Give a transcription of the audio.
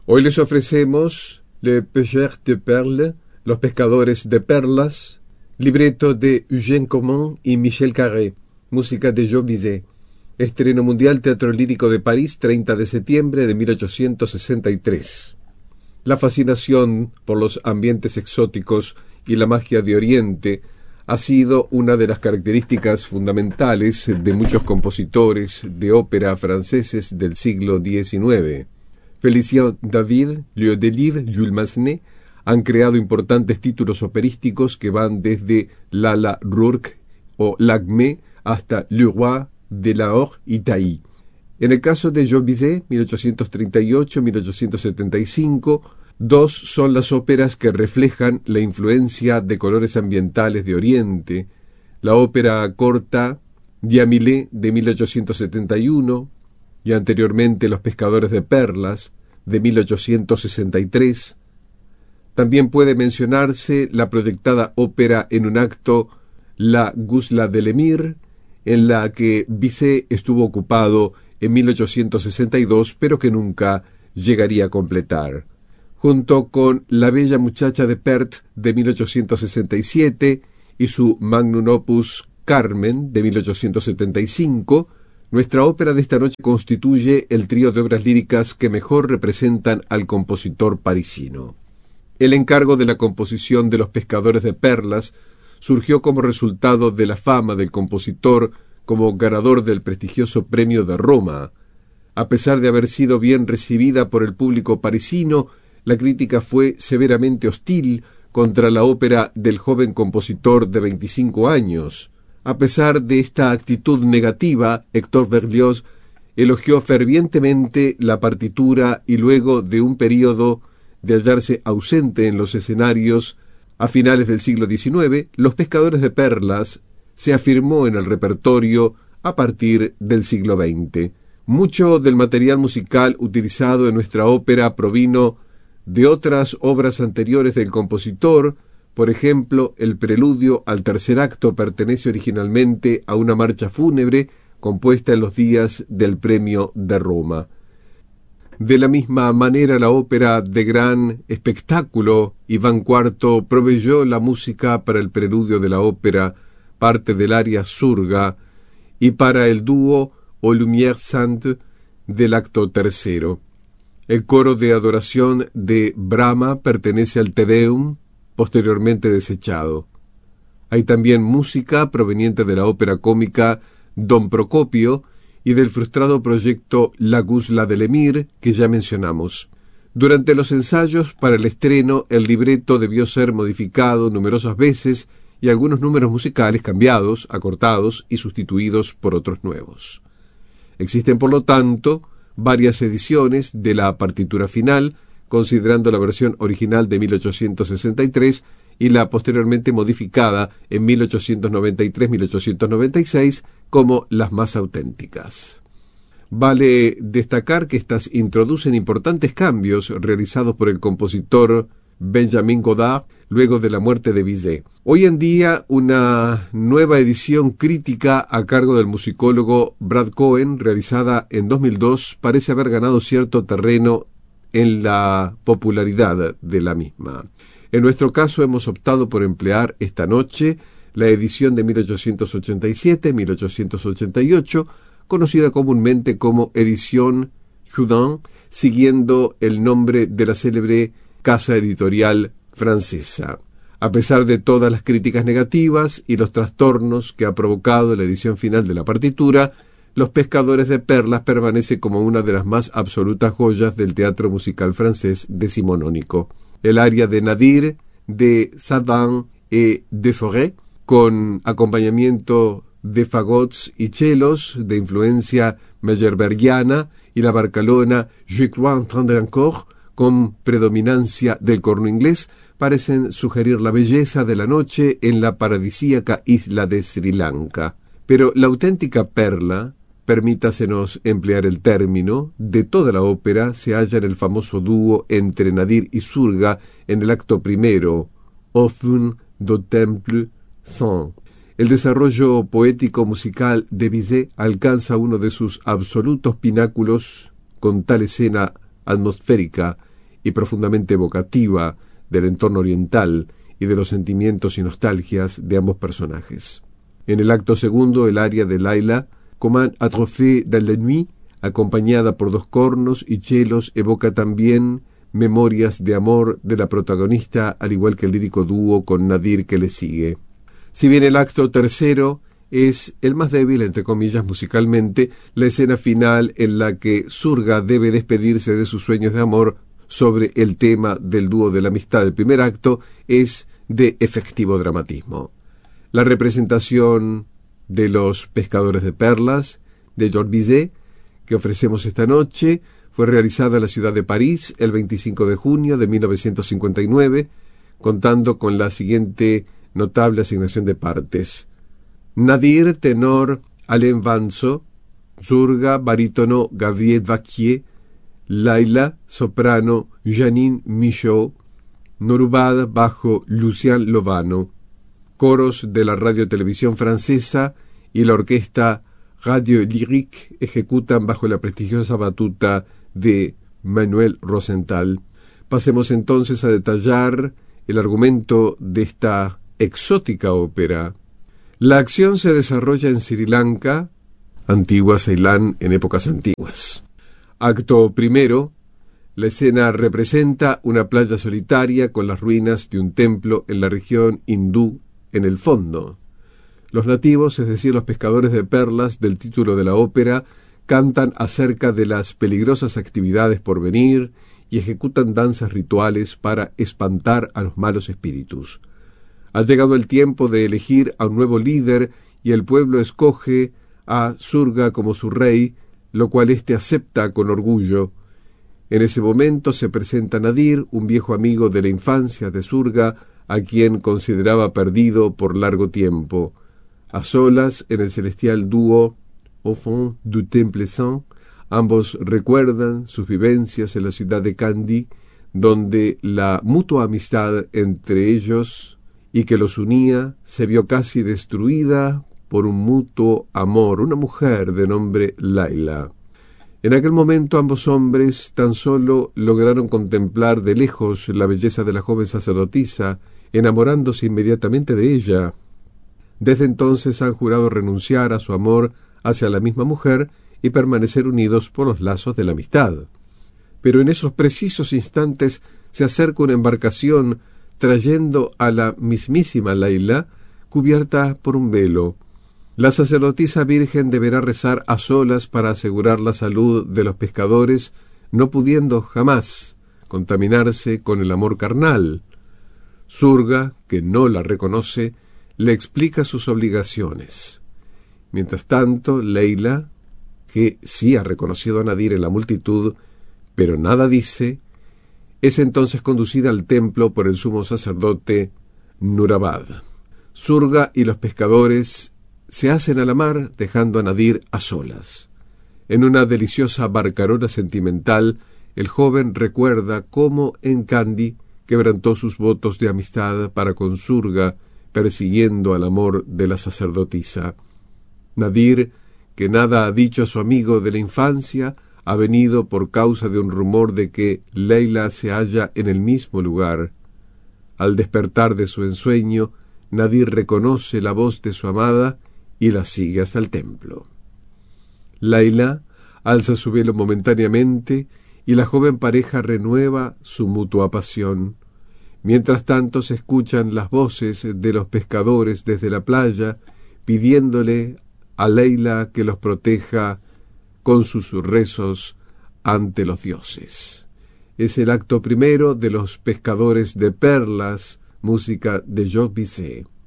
Hoy les ofrecemos Le Pêcheur de Perles, Los Pescadores de Perlas, libreto de Eugène Coman y Michel Carré, música de Joe Bizet. Estreno mundial Teatro Lírico de París, 30 de septiembre de 1863. La fascinación por los ambientes exóticos y la magia de Oriente ha sido una de las características fundamentales de muchos compositores de ópera franceses del siglo XIX. Félicien David, Leo Delibes, Jules Massenet han creado importantes títulos operísticos que van desde Lala Rourke o Lagmé hasta Le Roi de Lahore y Taï. En el caso de Joe Bizet, 1838-1875, dos son las óperas que reflejan la influencia de colores ambientales de Oriente: la ópera corta Diamilé de 1871 y anteriormente Los Pescadores de Perlas de 1863. También puede mencionarse la proyectada ópera en un acto La Guzla de l'Emir, en la que Bizet estuvo ocupado en 1862, pero que nunca llegaría a completar. Junto con La Bella Muchacha de Perth de 1867 y su magnum opus Carmen de 1875, nuestra ópera de esta noche constituye el trío de obras líricas que mejor representan al compositor parisino. El encargo de la composición de Los Pescadores de Perlas surgió como resultado de la fama del compositor como ganador del prestigioso Premio de Roma. A pesar de haber sido bien recibida por el público parisino, la crítica fue severamente hostil contra la ópera del joven compositor de 25 años. A pesar de esta actitud negativa, Héctor Berlioz elogió fervientemente la partitura y luego de un período de hallarse ausente en los escenarios a finales del siglo XIX, Los Pescadores de Perlas se afirmó en el repertorio a partir del siglo XX. Mucho del material musical utilizado en nuestra ópera provino de otras obras anteriores del compositor. Por ejemplo, el preludio al tercer acto pertenece originalmente a una marcha fúnebre compuesta en los días del Premio de Roma. De la misma manera, la ópera de gran espectáculo Iván IV proveyó la música para el preludio de la ópera, parte del aria Surga, y para el dúo Aux Lumières Saintes del acto tercero. El coro de adoración de Brahma pertenece al Te Deum, posteriormente desechado. Hay también música proveniente de la ópera cómica Don Procopio y del frustrado proyecto La Guzla de l'Emir, que ya mencionamos. Durante los ensayos para el estreno, el libreto debió ser modificado numerosas veces y algunos números musicales cambiados, acortados y sustituidos por otros nuevos. Existen, por lo tanto, varias ediciones de la partitura final, considerando la versión original de 1863 y la posteriormente modificada en 1893-1896 como las más auténticas. Vale destacar que estas introducen importantes cambios realizados por el compositor Benjamin Godard luego de la muerte de Bizet. Hoy en día, una nueva edición crítica a cargo del musicólogo Brad Cohen, realizada en 2002, parece haber ganado cierto terreno en la popularidad de la misma. En nuestro caso hemos optado por emplear esta noche la edición de 1887-1888, conocida comúnmente como edición Houdin, siguiendo el nombre de la célebre casa editorial francesa. A pesar de todas las críticas negativas y los trastornos que ha provocado la edición final de la partitura, Los Pescadores de Perlas permanece como una de las más absolutas joyas del teatro musical francés decimonónico. El aria de Nadir, de Sadan et de Forêt, con acompañamiento de fagots y chelos de influencia meyerbeergiana, y la barcalona Je crois entendre encore, con predominancia del corno inglés, parecen sugerir la belleza de la noche en la paradisíaca isla de Sri Lanka. Pero la auténtica perla, permítasenos emplear el término, de toda la ópera se halla en el famoso dúo entre Nadir y Surga en el acto primero, Au fond du temple saint. El desarrollo poético musical de Bizet alcanza uno de sus absolutos pináculos con tal escena atmosférica y profundamente evocativa del entorno oriental y de los sentimientos y nostalgias de ambos personajes. En el acto segundo, el aria de Laila, Comme un atrophée dans la nuit, acompañada por dos cornos y chelos, evoca también memorias de amor de la protagonista, al igual que el lírico dúo con Nadir que le sigue. Si bien el acto tercero es el más débil, entre comillas, musicalmente, la escena final en la que Surga debe despedirse de sus sueños de amor sobre el tema del dúo de la amistad del primer acto es de efectivo dramatismo. La representación de Los pescadores de perlas, de Georges Bizet, que ofrecemos esta noche, fue realizada en la ciudad de París el 25 de junio de 1959, contando con la siguiente notable asignación de partes. Nadir, tenor, Alain Vanzo; Surga, barítono, Gabriel Vaquier; Laila, soprano, Janine Michaud; Nourubad, bajo, Lucien Lovano. Coros de la radio-televisión francesa y la orquesta Radio Lyrique ejecutan bajo la prestigiosa batuta de Manuel Rosenthal. Pasemos entonces a detallar el argumento de esta exótica ópera. La acción se desarrolla en Sri Lanka, antigua Ceilán en épocas antiguas. Acto primero. La escena representa una playa solitaria con las ruinas de un templo en la región hindú en el fondo. Los nativos, es decir, los pescadores de perlas del título de la ópera, cantan acerca de las peligrosas actividades por venir y ejecutan danzas rituales para espantar a los malos espíritus. Ha llegado el tiempo de elegir a un nuevo líder y el pueblo escoge a Surga como su rey, lo cual éste acepta con orgullo. En ese momento se presenta Nadir, un viejo amigo de la infancia de Surga, a quien consideraba perdido por largo tiempo. A solas, en el celestial dúo Au fond du Temple Saint, ambos recuerdan sus vivencias en la ciudad de Kandy, donde la mutua amistad entre ellos y que los unía se vio casi destruida por un mutuo amor, una mujer de nombre Laila. En aquel momento ambos hombres tan solo lograron contemplar de lejos la belleza de la joven sacerdotisa, enamorándose inmediatamente de ella. Desde entonces han jurado renunciar a su amor hacia la misma mujer y permanecer unidos por los lazos de la amistad. Pero en esos precisos instantes se acerca una embarcación trayendo a la mismísima Laila cubierta por un velo. La sacerdotisa virgen deberá rezar a solas para asegurar la salud de los pescadores, no pudiendo jamás contaminarse con el amor carnal. Surga, que no la reconoce, le explica sus obligaciones. Mientras tanto, Leila, que sí ha reconocido a Nadir en la multitud, pero nada dice, es entonces conducida al templo por el sumo sacerdote Nourubad. Surga y los pescadores se hacen a la mar, dejando a Nadir a solas. En una deliciosa barcarola sentimental, el joven recuerda cómo en Kandy quebrantó sus votos de amistad para con Surga, persiguiendo al amor de la sacerdotisa. Nadir, que nada ha dicho a su amigo de la infancia, ha venido por causa de un rumor de que Leila se halla en el mismo lugar. Al despertar de su ensueño, Nadir reconoce la voz de su amada y la sigue hasta el templo. Laila alza su velo momentáneamente y la joven pareja renueva su mutua pasión. Mientras tanto se escuchan las voces de los pescadores desde la playa, pidiéndole a Leila que los proteja con sus rezos ante los dioses. Es el acto primero de Los pescadores de perlas, música de Georges Bizet.